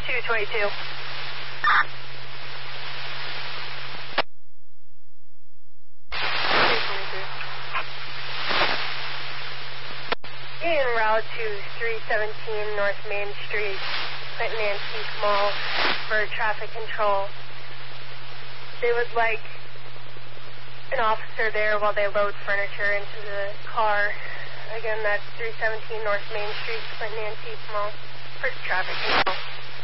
222. En route to 317 North Main Street, Clinton Antique Mall for traffic control. They would like an officer there while they load furniture into the car. Again, that's 317 North Main Street, Clinton Antique Mall for traffic control.